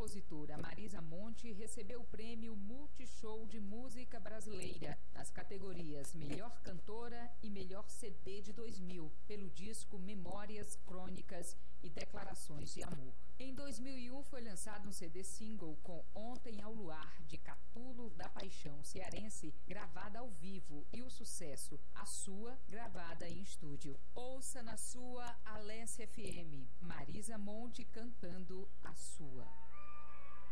compositora Marisa Monte recebeu o prêmio Multishow de Música Brasileira nas categorias Melhor Cantora e Melhor CD de 2000 pelo disco Memórias, Crônicas e Declarações de Amor. Em 2001 foi lançado um CD single com Ontem ao Luar, de Catulo da Paixão cearense, gravada ao vivo, e o sucesso A Sua, gravada em estúdio. Ouça na sua Alesse FM, Marisa Monte cantando A Sua.